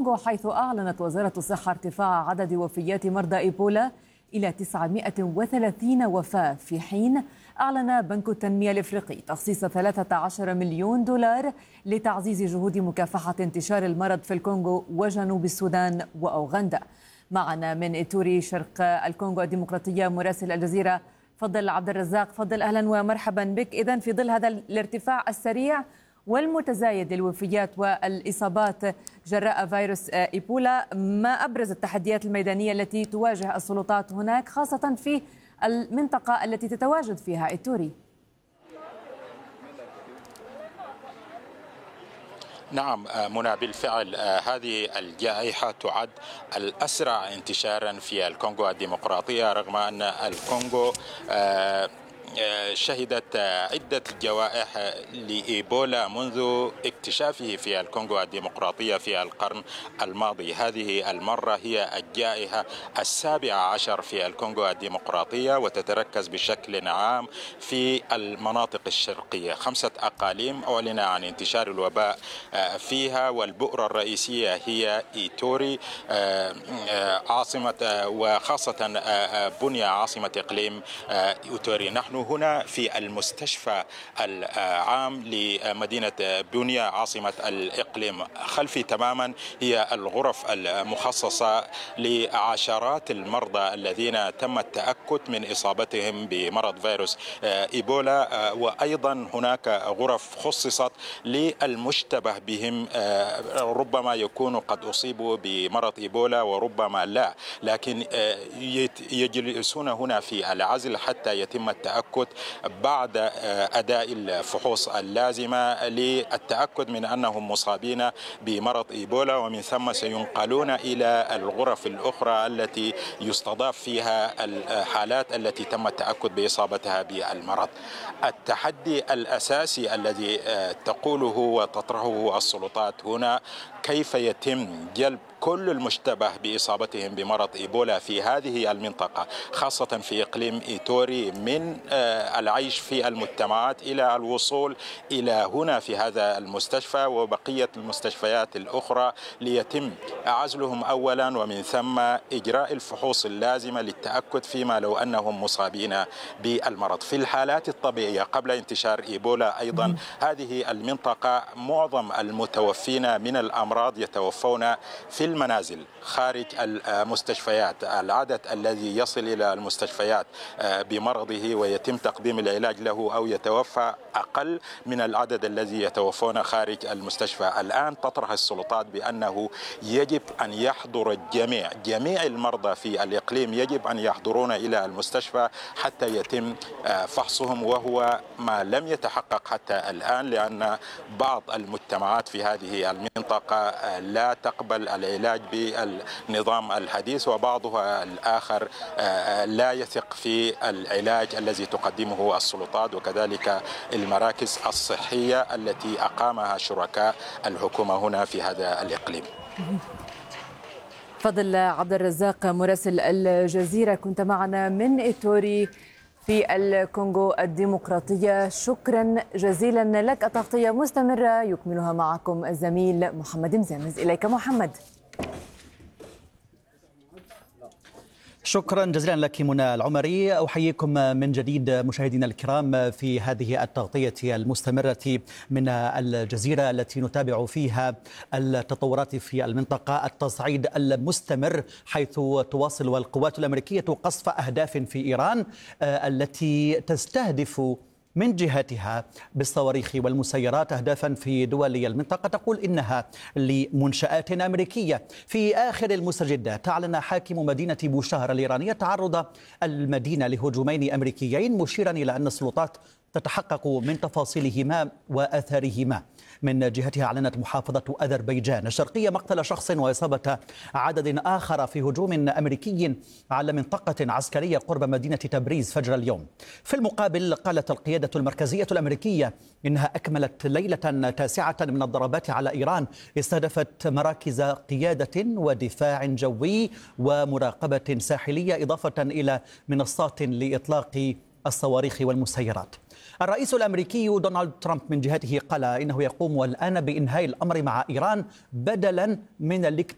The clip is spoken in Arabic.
الكونغو، حيث أعلنت وزارة الصحة ارتفاع عدد وفيات مرضى إيبولا إلى 930 وفاة، في حين أعلن بنك التنمية الإفريقي تخصيص 13 مليون دولار لتعزيز جهود مكافحة انتشار المرض في الكونغو وجنوب السودان وأوغندا. معنا من إيتوري شرق الكونغو الديمقراطية مراسل الجزيرة فضل عبد الرزاق. فضل، أهلا ومرحبا بك. إذن في ظل هذا الارتفاع السريع والمتزايد للوفيات والإصابات جراء فيروس إيبولا، ما أبرز التحديات الميدانية التي تواجه السلطات هناك، خاصة في المنطقة التي تتواجد فيها إيتوري؟ نعم منى، بالفعل هذه الجائحة تعد الأسرع انتشارا في الكونغو الديمقراطية، رغم أن الكونغو شهدت عدة جوائح لإيبولا منذ اكتشافه في الكونغو الديمقراطية في القرن الماضي. هذه المرة هي الجائحة 17 في الكونغو الديمقراطية، وتتركز بشكل عام في المناطق الشرقية. 5 أقاليم أعلن عن انتشار الوباء فيها، والبؤرة الرئيسية هي إيتوري عاصمة، وخاصة بنيا عاصمة إقليم إيتوري. نحن هنا في المستشفى العام لمدينة بنيا عاصمة الإقليم. خلفي تماما هي الغرف المخصصة لعشرات المرضى الذين تم التأكد من إصابتهم بمرض فيروس إيبولا، وأيضا هناك غرف خصصت للمشتبه بهم، ربما يكونوا قد أصيبوا بمرض إيبولا وربما لا، لكن يجلسون هنا في العزل حتى يتم التأكد بعد أداء الفحوص اللازمة للتأكد من أنهم مصابين بمرض إيبولا، ومن ثم سينقلون إلى الغرف الأخرى التي يستضاف فيها الحالات التي تم التأكد بإصابتها بالمرض. التحدي الأساسي الذي تقوله وتطرحه السلطات هنا كيف يتم جلب كل المشتبه بإصابتهم بمرض إيبولا في هذه المنطقة، خاصة في إقليم إيتوري، من العيش في المجتمعات إلى الوصول إلى هنا في هذا المستشفى وبقية المستشفيات الأخرى، ليتم عزلهم أولا ومن ثم إجراء الفحوص اللازمة للتأكد فيما لو أنهم مصابين بالمرض. في الحالات الطبيعية قبل انتشار إيبولا أيضا هذه المنطقة معظم المتوفين من الأمراض يتوفون في المنازل خارج المستشفيات. العدد الذي يصل إلى المستشفيات بمرضه ويتم تقديم العلاج له أو يتوفى أقل من العدد الذي يتوفون خارج المستشفى. الآن تطرح السلطات بأنه يجب أن يحضر جميع المرضى في الإقليم، يجب أن يحضرون إلى المستشفى حتى يتم فحصهم، وهو ما لم يتحقق حتى الآن، لأن بعض المجتمعات في هذه المنطقة لا تقبل العلاج بالنظام الحديث، وبعضها الآخر لا يثق في العلاج الذي تقدمه السلطات وكذلك المراكز الصحية التي أقامها شركاء الحكومة هنا في هذا الإقليم. فضل عبد الرزاق مراسل الجزيرة، كنت معنا من إيتوري في الكونغو الديمقراطية. شكرا جزيلا لك. التغطية مستمرة يكملها معكم الزميل محمد مزامز. إليك محمد. شكرا جزيلا لك منى العمري. أحييكم من جديد مشاهدينا الكرام في هذه التغطية المستمرة من الجزيرة التي نتابع فيها التطورات في المنطقة، التصعيد المستمر حيث تواصل القوات الأمريكية قصف أهداف في إيران التي تستهدف من جهتها بالصواريخ والمسيرات أهدافا في دول المنطقة، تقول إنها لمنشآت أمريكية. في آخر المستجدات أعلن حاكم مدينة بوشهر الإيرانية تعرض المدينة لهجومين أمريكيين، مشيرا إلى أن السلطات تتحقق من تفاصيلهما وأثرهما. من جهتها أعلنت محافظة أذربيجان الشرقية مقتل شخص وإصابة عدد آخر في هجوم أمريكي على منطقة عسكرية قرب مدينة تبريز فجر اليوم. في المقابل قالت القيادة المركزية الأمريكية إنها أكملت ليلة تاسعة من الضربات على إيران استهدفت مراكز قيادة ودفاع جوي ومراقبة ساحلية، إضافة إلى منصات لإطلاق الصواريخ والمسيرات. الرئيس الأمريكي دونالد ترامب من جهته قال إنه يقوم الآن بإنهاء الأمر مع إيران بدلا من